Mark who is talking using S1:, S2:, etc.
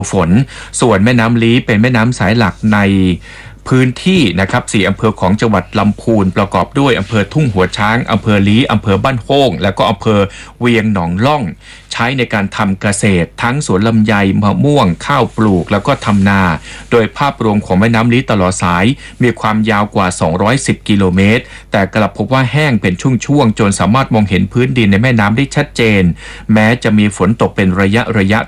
S1: ฝนส่วนแม่น้ำลี้เป็นแม่น้ำสายหลักในพื้นที่นะครับ4อำเภอของจังหวัดลำพูนประกอบด้วยอำเภอทุ่งหัวช้างอำเภอลี้อำเภอบ้านโฮ่งและก็อำเภอเวียงหนองล่องใช้ในการทำเกษตรทั้งสวนลำไยมะม่วงข้าวปลูกแล้วก็ทำนาโดยภาพรวมของแม่น้ำลี้ตลอดสายมีความยาวกว่า210กิโลเมตรแต่กลับพบว่าแห้งเป็นช่วงๆจนสามารถมองเห็นพื้นดินในแม่น้ำได้ชัดเจนแม้จะมีฝนตกเป็นระยะ